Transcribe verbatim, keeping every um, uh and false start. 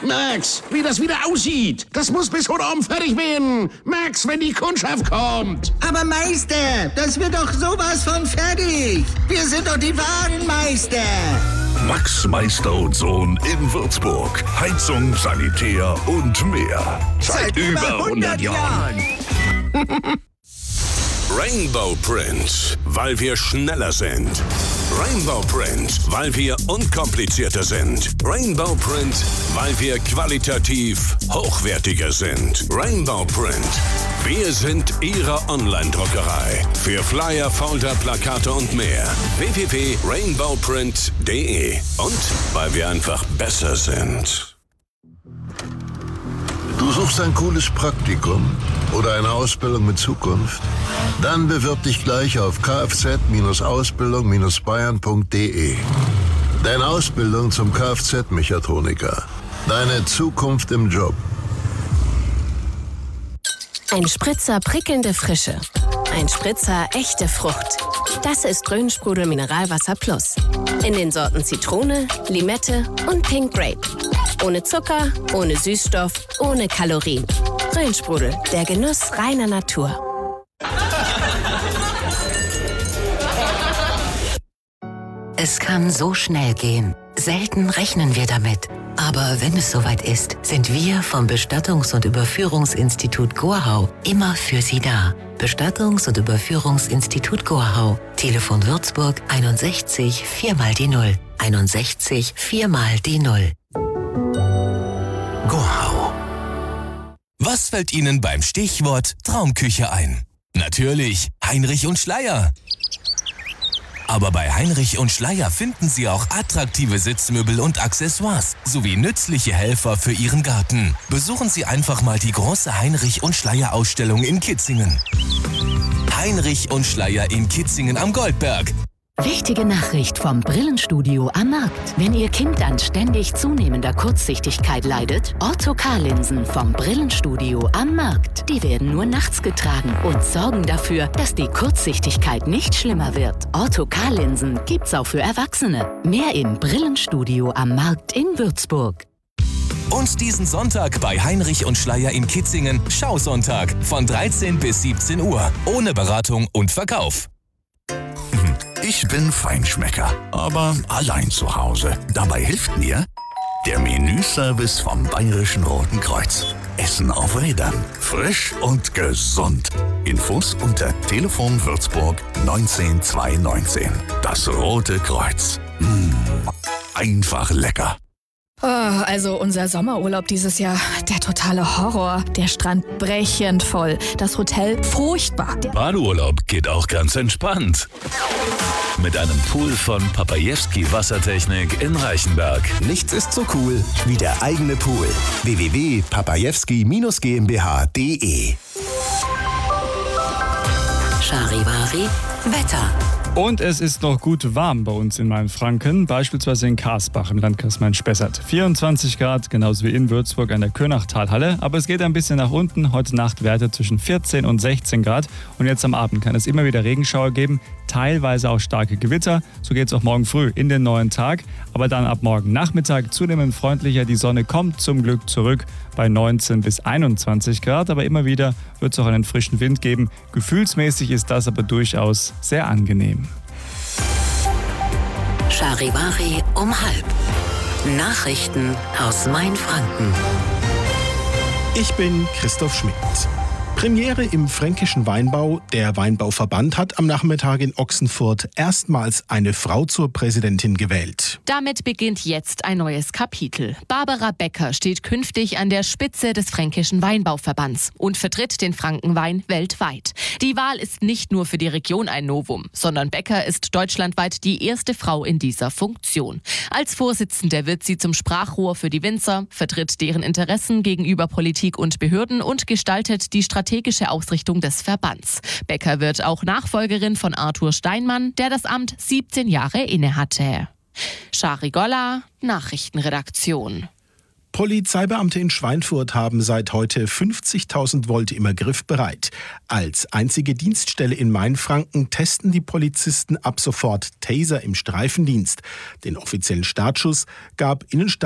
Max, wie das wieder aussieht. Das muss bis heute Abend fertig werden. Max, wenn die Kundschaft kommt. Aber Meister, das wird doch sowas von fertig. Wir sind doch die wahren Meister. Max Meister und Sohn in Würzburg. Heizung, Sanitär und mehr. Seit, Seit über hundert Jahren. Rainbow Print, weil wir schneller sind. Rainbow Print, weil wir unkomplizierter sind. Rainbow Print, weil wir qualitativ hochwertiger sind. Rainbow Print, wir sind Ihre Online-Druckerei. Für Flyer, Folder, Plakate und mehr. w w w punkt rainbow print punkt d e. Und weil wir einfach besser sind. Du suchst ein cooles Praktikum oder eine Ausbildung mit Zukunft? Dann bewirb dich gleich auf kfz Ausbildung bayern punkt d e. Deine Ausbildung zum Kfz-Mechatroniker. Deine Zukunft im Job. Ein Spritzer prickelnde Frische. Ein Spritzer echte Frucht. Das ist Grünsprudel Mineralwasser Plus. In den Sorten Zitrone, Limette und Pink Grape. Ohne Zucker, ohne Süßstoff, ohne Kalorien. Grünsprudel, der Genuss reiner Natur. Es kann so schnell gehen. Selten rechnen wir damit. Aber wenn es soweit ist, sind wir vom Bestattungs- und Überführungsinstitut Gorhau immer für Sie da. Bestattungs- und Überführungsinstitut Gorhau. Telefon Würzburg einundsechzig vier mal die Null. einundsechzig vier mal die Null. Gorhau. Was fällt Ihnen beim Stichwort Traumküche ein? Natürlich Heinrich und Schleyer. Aber bei Heinrich und Schleyer finden Sie auch attraktive Sitzmöbel und Accessoires sowie nützliche Helfer für Ihren Garten. Besuchen Sie einfach mal die große Heinrich und Schleyer Ausstellung in Kitzingen. Heinrich und Schleyer in Kitzingen am Goldberg. Wichtige Nachricht vom Brillenstudio am Markt. Wenn Ihr Kind an ständig zunehmender Kurzsichtigkeit leidet, Ortho-K-Linsen vom Brillenstudio am Markt. Die werden nur nachts getragen und sorgen dafür, dass die Kurzsichtigkeit nicht schlimmer wird. Ortho-K-Linsen gibt's auch für Erwachsene. Mehr im Brillenstudio am Markt in Würzburg. Und diesen Sonntag bei Heinrich und Schleyer in Kitzingen Schausonntag von dreizehn bis siebzehn Uhr. Ohne Beratung und Verkauf. Ich bin Feinschmecker, aber allein zu Hause. Dabei hilft mir der Menüservice vom Bayerischen Roten Kreuz. Essen auf Rädern. Frisch und gesund. Infos unter Telefon Würzburg neunzehn zweihundertneunzehn. Das Rote Kreuz. Mmh, einfach lecker. Oh, also unser Sommerurlaub dieses Jahr, der totale Horror. Der Strand brechend voll, das Hotel furchtbar. Badeurlaub geht auch ganz entspannt. Mit einem Pool von Papajewski Wassertechnik in Reichenberg. Nichts ist so cool wie der eigene Pool. w w w punkt papajewski GmbH punkt d e. Charivari Wetter. Und es ist noch gut warm bei uns in Mainfranken, beispielsweise in Karsbach im Landkreis Main-Spessart. vierundzwanzig Grad, genauso wie in Würzburg an der Könachtalhalle. Aber es geht ein bisschen nach unten. Heute Nacht Werte zwischen vierzehn und sechzehn Grad. Und jetzt am Abend kann es immer wieder Regenschauer geben, teilweise auch starke Gewitter. So geht es auch morgen früh in den neuen Tag. Aber dann ab morgen Nachmittag zunehmend freundlicher. Die Sonne kommt zum Glück zurück bei neunzehn bis einundzwanzig Grad. Aber immer wieder wird es auch einen frischen Wind geben. Gefühlsmäßig ist das aber durchaus sehr angenehm. Charivari um halb. Nachrichten aus Mainfranken. Ich bin Christoph Schmidt. Premiere im fränkischen Weinbau. Der Weinbauverband hat am Nachmittag in Ochsenfurt erstmals eine Frau zur Präsidentin gewählt. Damit beginnt jetzt ein neues Kapitel. Barbara Becker steht künftig an der Spitze des fränkischen Weinbauverbands und vertritt den Frankenwein weltweit. Die Wahl ist nicht nur für die Region ein Novum, sondern Becker ist deutschlandweit die erste Frau in dieser Funktion. Als Vorsitzende wird sie zum Sprachrohr für die Winzer, vertritt deren Interessen gegenüber Politik und Behörden und gestaltet die Strategie strategische Ausrichtung des Verbands. Becker wird auch Nachfolgerin von Arthur Steinmann, der das Amt siebzehn Jahre innehatte. Shari Golla, Nachrichtenredaktion. Polizeibeamte in Schweinfurt haben seit heute fünfzigtausend Volt immer griffbereit. Als einzige Dienststelle in Mainfranken testen die Polizisten ab sofort Taser im Streifendienst. Den offiziellen Startschuss gab Innenstadt